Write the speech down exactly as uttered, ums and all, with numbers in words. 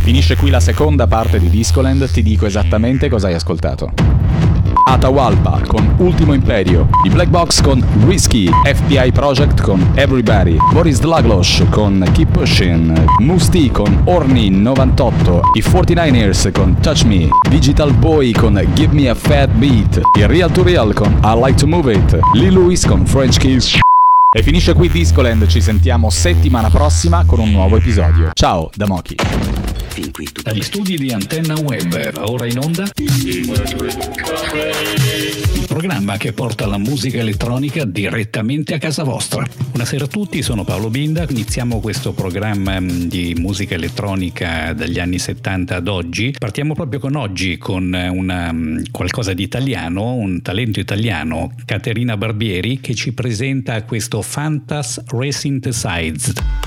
Finisce qui la seconda parte di Discoland, ti dico esattamente cosa hai ascoltato. Atahualpa con Ultimo Imperio, i Black Box con Risky, F B I Project con Everybody, Boris Dlaglos con Keep Pushing, Musti con Orni novantotto, i quarantanovers con Touch Me, Digital Boy con Give Me a Fat Beat, il Real to Real con I Like to Move It, Lee Lewis con French Kiss. E finisce qui Discoland, ci sentiamo settimana prossima con un nuovo episodio. Ciao da Mochi. Fin qui tutto. Dagli studi di Antenna Web, ora in onda il programma che porta la musica elettronica direttamente a casa vostra. Buonasera a tutti, sono Paolo Binda. Iniziamo questo programma di musica elettronica dagli anni settanta ad oggi. Partiamo proprio con oggi, con una, qualcosa di italiano, un talento italiano, Caterina Barbieri, che ci presenta questo Fantas Resynthesized.